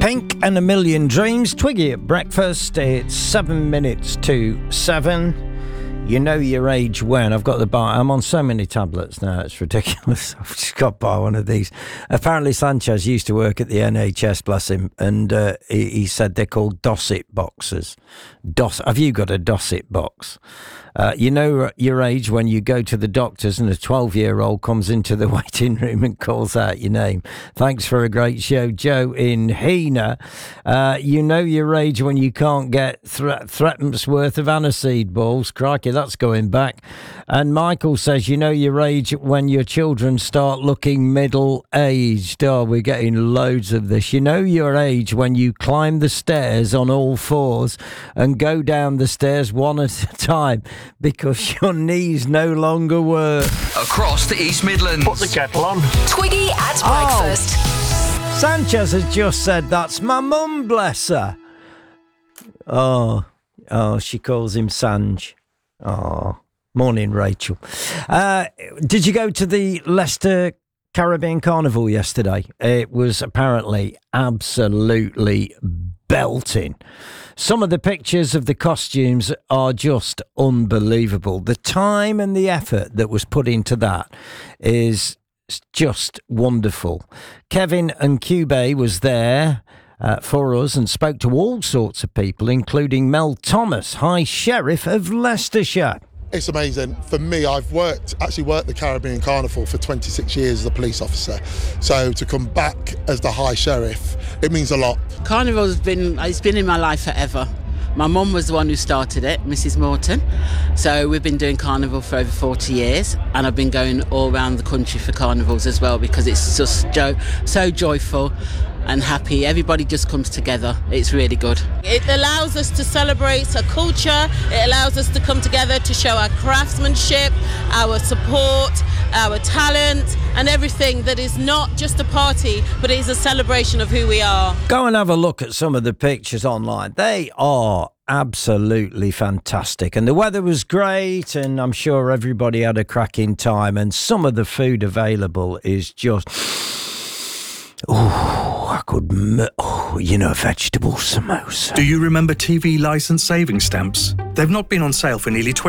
Pink and a Million Dreams, Twiggy at breakfast. It's 7 minutes to 7. You know your age when. I've got the bar. I'm on so many tablets now, it's ridiculous. I've just got to buy one of these. Apparently Sanchez used to work at the NHS, bless him, and he said they're called Dosset boxes. Have you got a Dosset box? You know your age when you go to the doctors and a 12-year-old comes into the waiting room and calls out your name. Thanks for a great show, Joe in Heena. You know your age when you can't get threepence worth of aniseed balls. Crikey, that's going back. And Michael says, you know your age when your children start looking middle-aged. Oh, we're getting loads of this. You know your age when you climb the stairs on all fours and go down the stairs one at a time because your knees no longer work. Across the East Midlands. Put the kettle on. Twiggy at breakfast. Sanchez has just said that's my mum, bless her. Oh, she calls him Sanj. Oh, morning, Rachel. Did you go to the Leicester Caribbean Carnival yesterday? It was apparently absolutely belting. Some of the pictures of the costumes are just unbelievable. The time and the effort that was put into that is just wonderful. Kevin and Cube was there for us and spoke to all sorts of people, including Mel Thomas, High Sheriff of Leicestershire. It's amazing. For me, I've actually worked the Caribbean Carnival for 26 years as a police officer. So to come back as the High Sheriff, it means a lot. Carnival's been in my life forever. My mum was the one who started it, Mrs. Morton. So we've been doing Carnival for over 40 years, and I've been going all around the country for carnivals as well because it's just so joyful and happy. Everybody just comes together. It's really good. It allows us to celebrate a culture. It allows us to come together to show our craftsmanship, our support, our talent, and everything that is not just a party, but it is a celebration of who we are. Go and have a look at some of the pictures online. They are absolutely fantastic, and the weather was great, and I'm sure everybody had a cracking time, and some of the food available is just... vegetable samosa. Do you remember TV licence savings stamps? They've not been on sale for nearly 20